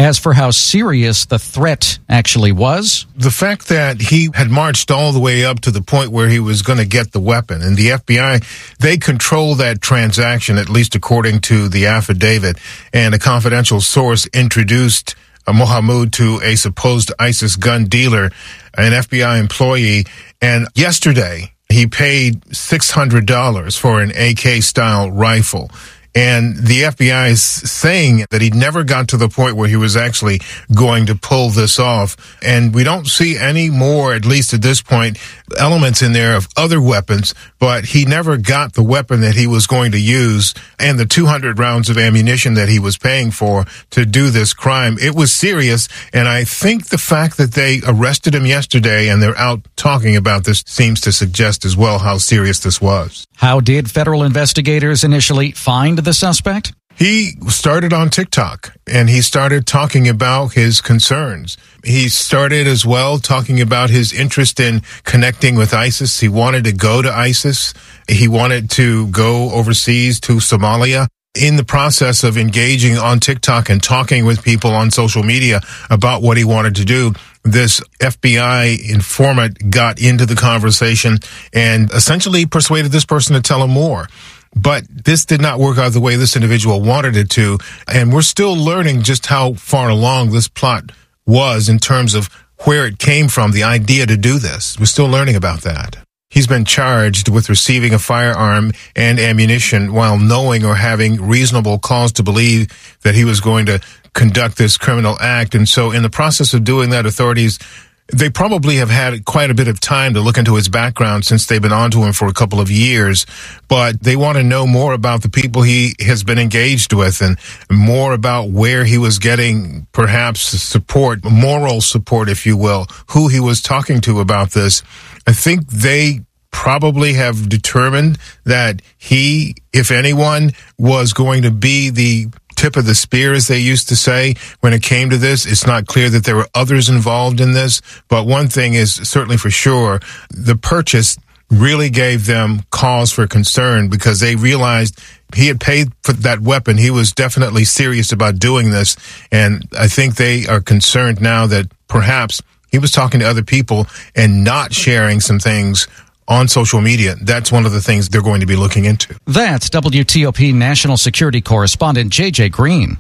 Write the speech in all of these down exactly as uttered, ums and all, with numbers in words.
As for how serious the threat actually was, the fact that he had marched all the way up to the point where he was going to get the weapon, and the F B I, they control that transaction, at least according to the affidavit, and a confidential source introduced uh, Mohamud to a supposed ISIS gun dealer, an F B I employee, and yesterday he paid six hundred dollars for an A K-style rifle. And the F B I is saying that he never got to the point where he was actually going to pull this off. And we don't see any more, at least at this point, elements in there of other weapons, but he never got the weapon that he was going to use and the two hundred rounds of ammunition that he was paying for to do this crime. It was serious. And I think the fact that they arrested him yesterday and they're out talking about this seems to suggest as well how serious this was. How did federal investigators initially find the suspect? He started on TikTok and he started talking about his concerns. He started as well talking about his interest in connecting with ISIS. He wanted to go to ISIS. He wanted to go overseas to Somalia. In the process of engaging on TikTok and talking with people on social media about what he wanted to do, this F B I informant got into the conversation and essentially persuaded this person to tell him more. But this did not work out the way this individual wanted it to. And we're still learning just how far along this plot was in terms of where it came from, the idea to do this. We're still learning about that. He's been charged with receiving a firearm and ammunition while knowing or having reasonable cause to believe that he was going to conduct this criminal act. And so in the process of doing that, authorities, they probably have had quite a bit of time to look into his background since they've been onto him for a couple of years. But they want to know more about the people he has been engaged with and more about where he was getting perhaps support, moral support, if you will, who he was talking to about this. I think they probably have determined that he, if anyone, was going to be the tip of the spear, as they used to say, when it came to this. It's not clear that there were others involved in this, but one thing is certainly for sure, the purchase really gave them cause for concern because they realized he had paid for that weapon. He was definitely serious about doing this, and I think they are concerned now that perhaps he was talking to other people and not sharing some things on social media. That's one of the things they're going to be looking into. That's W T O P National Security Correspondent J J Green.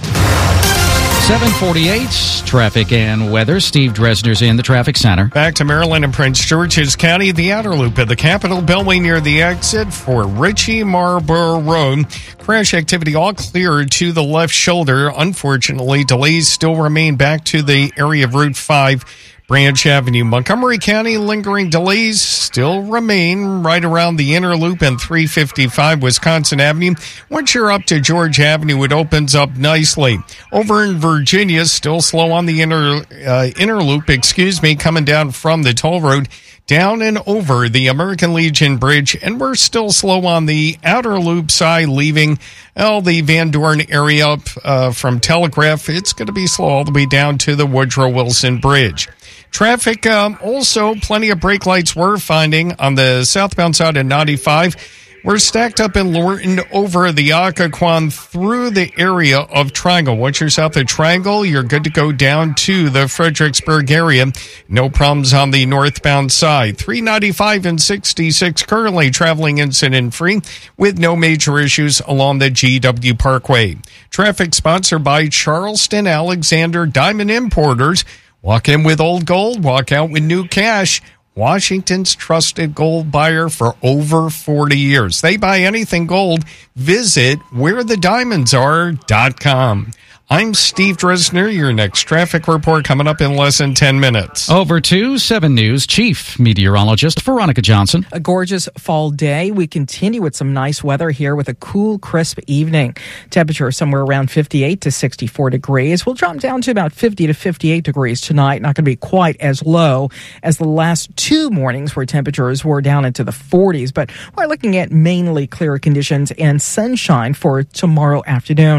seven forty-eight, traffic and weather. Steve Dresner's in the traffic center. Back to Maryland and Prince George's County, the outer loop of the Capitol Beltway near the exit for Ritchie Marlborough Road. Crash activity all clear to the left shoulder. Unfortunately, delays still remain back to the area of Route five. Branch Avenue, Montgomery County, lingering delays still remain right around the inner loop and three fifty-five Wisconsin Avenue. Once you're up to George Avenue, it opens up nicely. Over in Virginia, still slow on the inner uh, inner loop, excuse me, coming down from the toll road down and over the American Legion Bridge, and we're still slow on the outer loop side, leaving well, the Van Dorn area up uh, from Telegraph. It's going to be slow all the way down to the Woodrow Wilson Bridge. Traffic, um, also plenty of brake lights we're finding on the southbound side of ninety-five. We're stacked up in Lorton over the Occoquan through the area of Triangle. Once you're south of Triangle, you're good to go down to the Fredericksburg area. No problems on the northbound side. three ninety-five and sixty-six currently traveling incident-free with no major issues along the G W Parkway. Traffic sponsored by Charleston Alexander Diamond Importers. Walk in with old gold, walk out with new cash. Washington's trusted gold buyer for over forty years. They buy anything gold. Visit where the diamonds are dot com. I'm Steve Dresner. Your next traffic report coming up in less than ten minutes. Over to seven News Chief Meteorologist Veronica Johnson. A gorgeous fall day. We continue with some nice weather here with a cool, crisp evening. Temperature somewhere around fifty-eight to sixty-four degrees. We'll drop down to about fifty to fifty-eight degrees tonight. Not going to be quite as low as the last two mornings where temperatures were down into the forties. But we're looking at mainly clear conditions and sunshine for tomorrow afternoon.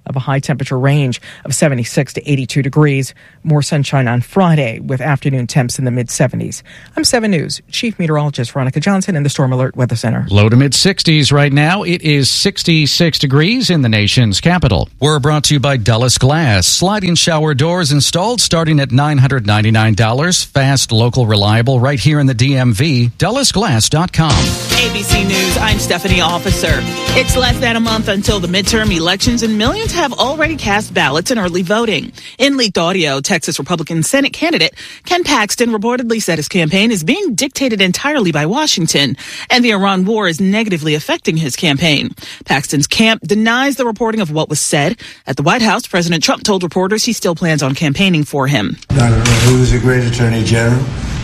of a high temperature range of seventy-six to eighty-two degrees. More sunshine on Friday with afternoon temps in the mid seventies. I'm seven News Chief Meteorologist Veronica Johnson in the Storm Alert Weather Center. Low to mid sixties right now. It is sixty-six degrees in the nation's capital. We're brought to you by Dulles Glass. Sliding shower doors installed starting at nine hundred ninety-nine dollars. Fast, local, reliable, right here in the D M V. Dulles Glass dot com. A B C News, I'm Stephanie Officer. It's less than a month until the midterm elections, and millions have already cast ballots in early voting. In leaked audio, Texas Republican Senate candidate Ken Paxton reportedly said his campaign is being dictated entirely by Washington, and the Iran war is negatively affecting his campaign. Paxton's camp denies the reporting of what was said. At the White House, President Trump told reporters he still plans on campaigning for him. I don't know who's a great attorney general.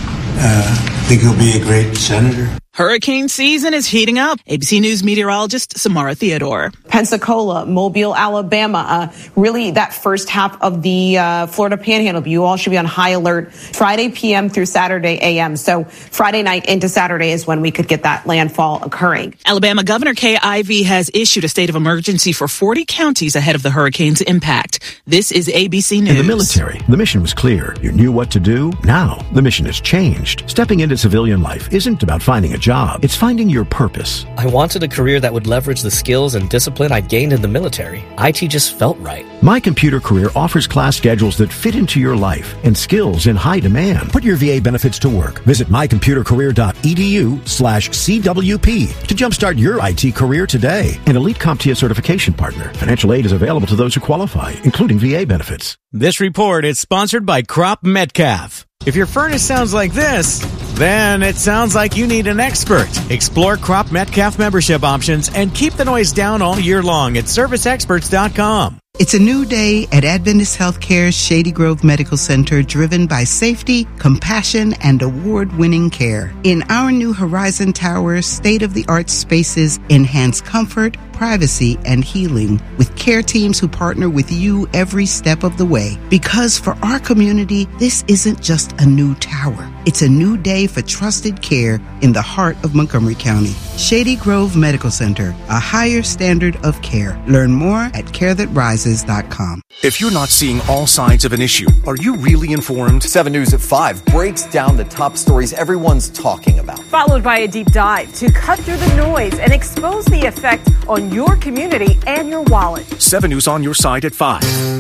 Uh, I think he'll be a great senator. Hurricane season is heating up. A B C News meteorologist Samara Theodore. Pensacola, Mobile, Alabama, uh, really that first half of the uh, Florida Panhandle. You all should be on high alert Friday P M through Saturday A M. So Friday night into Saturday is when we could get that landfall occurring. Alabama Governor Kay Ivey has issued a state of emergency for forty counties ahead of the hurricane's impact. This is A B C News. In the military, the mission was clear. You knew what to do. Now, the mission has changed. Stepping into civilian life isn't about finding a job. It's finding your purpose. I wanted a career that would leverage the skills and discipline I gained in the military. I T just felt right. My Computer Career offers class schedules that fit into your life and skills in high demand. Put your V A benefits to work. Visit my computer career dot e d u slash C W P to jumpstart your I T career today. An elite CompTIA certification partner. Financial aid is available to those who qualify, including V A benefits. This report is sponsored by Crop Metcalf. If your furnace sounds like this, then it sounds like you need an expert. Explore Crop Metcalf membership options and keep the noise down all year long at service experts dot com. It's a new day at Adventist Healthcare's Shady Grove Medical Center, driven by safety, compassion, and award-winning care. In our new Horizon Tower, state-of-the-art spaces enhance comfort, privacy, and healing with care teams who partner with you every step of the way. Because for our community, this isn't just a new tower. It's a new day for trusted care in the heart of Montgomery County. Shady Grove Medical Center, a higher standard of care. Learn more at care that rises dot com. If you're not seeing all sides of an issue, are you really informed? seven News at five breaks down the top stories everyone's talking about. Followed by a deep dive to cut through the noise and expose the effect on your community and your wallet. seven News on your side at five.